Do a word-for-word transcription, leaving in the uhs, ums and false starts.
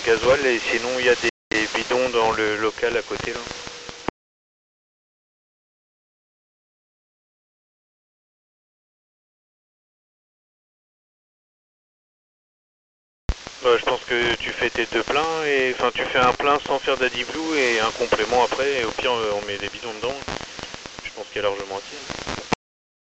gasoil et sinon il y a des, des bidons dans le local à côté là. Bah, je pense que tu fais tes deux pleins et enfin tu fais un plein sans faire d'AdBlue et un complément après et au pire on met des bidons dedans. Je pense qu'il y a largement assez.